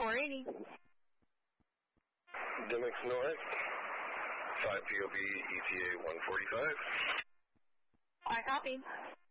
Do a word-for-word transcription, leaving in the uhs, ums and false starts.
four eighty. Dymix North, five P O B, E T A one forty-five. I copy.